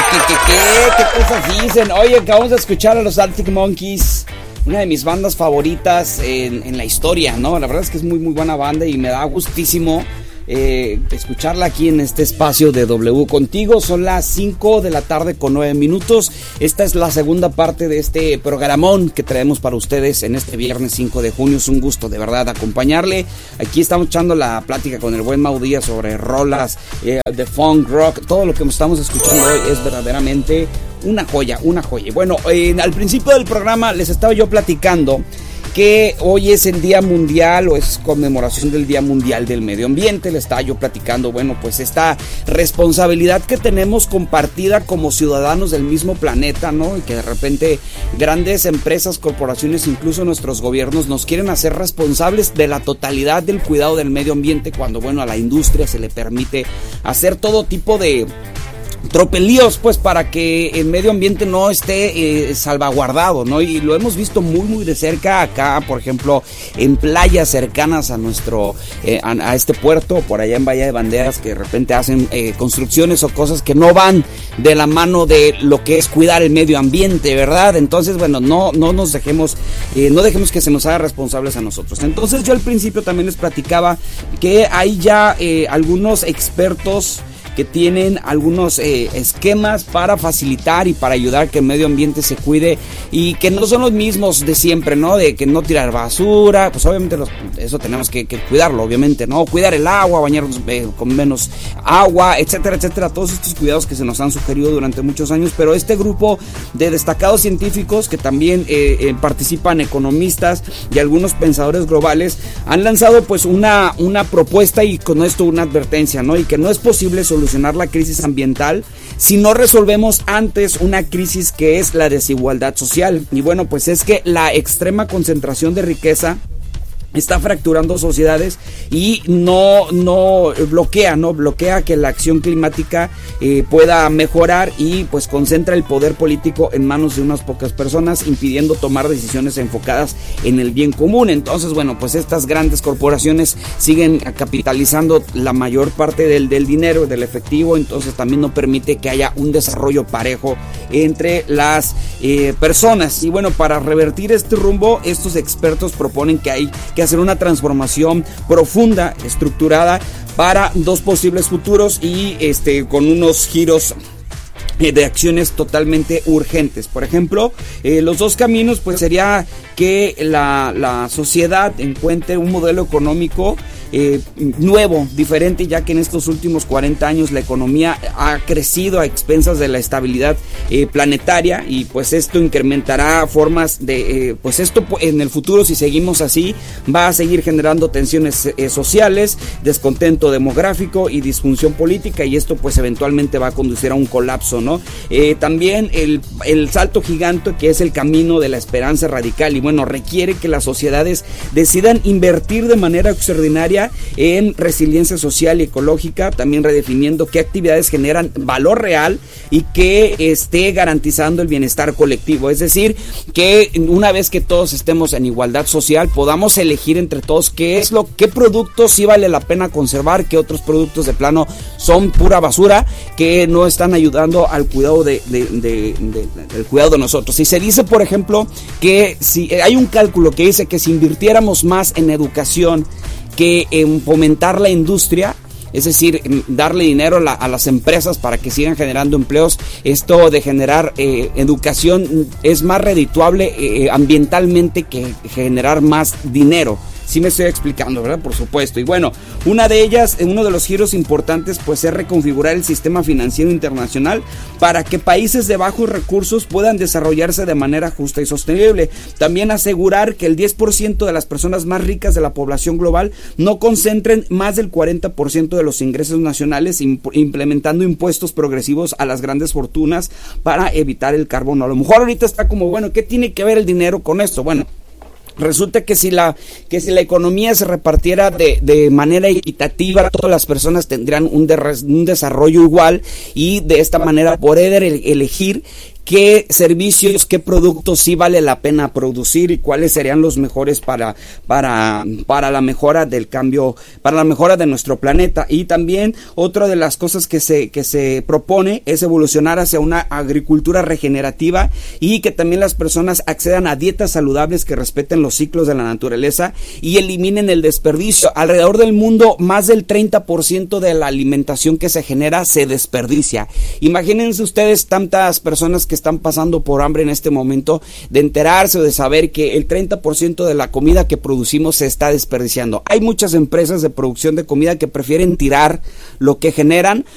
¿Qué cosas dicen? Oye, acabamos de escuchar a los Arctic Monkeys, una de mis bandas favoritas en la historia, ¿no? La verdad es que es muy buena banda y me da gustísimo escucharla aquí en este espacio de W Contigo. Son las 5 de la tarde con 9 minutos. Esta es la segunda parte de este programón que traemos para ustedes en este viernes 5 de junio. Es un gusto de verdad acompañarle. Aquí estamos echando la plática con el buen Mau Díaz sobre rolas de funk, rock. Todo lo que estamos escuchando hoy es verdaderamente una joya. Y bueno, al principio del programa les estaba yo platicando que hoy es el Día Mundial, o es conmemoración del Día Mundial del Medio Ambiente. Le estaba yo platicando, bueno, pues esta responsabilidad que tenemos compartida como ciudadanos del mismo planeta, ¿no? Y que de repente grandes empresas, corporaciones, incluso nuestros gobiernos nos quieren hacer responsables de la totalidad del cuidado del medio ambiente, cuando, bueno, a la industria se le permite hacer todo tipo de tropelíos, pues, para que el medio ambiente no esté salvaguardado, ¿no? Y lo hemos visto muy de cerca acá, por ejemplo, en playas cercanas a nuestro, a este puerto, por allá en Bahía de Banderas, que de repente hacen construcciones o cosas que no van de la mano de lo que es cuidar el medio ambiente, ¿verdad? Entonces, bueno, no nos dejemos, no dejemos que se nos haga responsables a nosotros. Entonces, yo al principio también les platicaba que hay ya algunos expertos que tienen algunos esquemas para facilitar y para ayudar a que el medio ambiente se cuide, y que no son los mismos de siempre, ¿no? De que no tirar basura, pues obviamente eso tenemos que cuidarlo, obviamente, ¿no? Cuidar el agua, bañarnos con menos agua, etcétera, todos estos cuidados que se nos han sugerido durante muchos años. Pero este grupo de destacados científicos, que también participan economistas y algunos pensadores globales, han lanzado pues una propuesta, y con esto una advertencia, ¿no? Y que no es posible solucionar la crisis ambiental si no resolvemos antes una crisis que es la desigualdad social. Y bueno, pues es que la extrema concentración de riqueza está fracturando sociedades y no bloquea que la acción climática pueda mejorar, y pues concentra el poder político en manos de unas pocas personas, impidiendo tomar decisiones enfocadas en el bien común. Entonces, bueno, pues estas grandes corporaciones siguen capitalizando la mayor parte del dinero, del efectivo. Entonces también no permite que haya un desarrollo parejo entre las personas. Y bueno, para revertir este rumbo, estos expertos proponen que hay que hacer una transformación profunda, estructurada, para dos posibles futuros, y con unos giros de acciones totalmente urgentes. Por ejemplo, los dos caminos pues sería que la sociedad encuentre un modelo económico nuevo, diferente, ya que en estos últimos 40 años la economía ha crecido a expensas de la estabilidad planetaria, y pues esto incrementará formas de, pues esto en el futuro, si seguimos así, va a seguir generando tensiones sociales, descontento demográfico y disfunción política, y esto pues eventualmente va a conducir a un colapso, ¿no? También el salto gigante, que es el camino de la esperanza radical, y bueno, requiere que las sociedades decidan invertir de manera extraordinaria en resiliencia social y ecológica, también redefiniendo qué actividades generan valor real y que esté garantizando el bienestar colectivo. Es decir, que una vez que todos estemos en igualdad social, podamos elegir entre todos qué productos sí vale la pena conservar, qué otros productos de plano son pura basura, que no están ayudando al cuidado del cuidado de nosotros. Y se dice, por ejemplo, que si hay un cálculo que dice que si invirtiéramos más en educación que en fomentar la industria, es decir, darle dinero a las empresas para que sigan generando empleos, esto de generar educación es más redituable ambientalmente que generar más dinero. Sí me estoy explicando, ¿verdad? Por supuesto. Y bueno, una de ellas, uno de los giros importantes, pues es reconfigurar el sistema financiero internacional para que países de bajos recursos puedan desarrollarse de manera justa y sostenible. También asegurar que el 10% de las personas más ricas de la población global no concentren más del 40% de los ingresos nacionales, implementando impuestos progresivos a las grandes fortunas para evitar el carbono. A lo mejor ahorita está como, bueno, ¿qué tiene que ver el dinero con esto? Bueno, resulta que si la economía se repartiera de manera equitativa, todas las personas tendrían un desarrollo igual, y de esta manera poder elegir qué servicios, qué productos sí vale la pena producir y cuáles serían los mejores para la mejora del cambio, para la mejora de nuestro planeta. Y también otra de las cosas que se propone es evolucionar hacia una agricultura regenerativa y que también las personas accedan a dietas saludables que respeten los ciclos de la naturaleza y eliminen el desperdicio. Alrededor del mundo, más del 30% de la alimentación que se genera se desperdicia. Imagínense ustedes tantas personas que están pasando por hambre en este momento, de enterarse o de saber que el 30% de la comida que producimos se está desperdiciando. Hay muchas empresas de producción de comida que prefieren tirar lo que generan